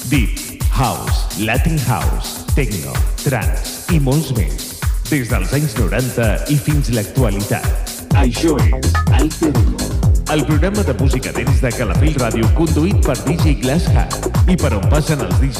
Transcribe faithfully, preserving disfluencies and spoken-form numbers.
Deep, House, Latin House, Techno, Trance i molts més. Des dels anys noranta i fins l'actualitat. Això és Alter Ego, el programa de música dents de Calafell Ràdio conduït per D J Glass Hat i per on passen els D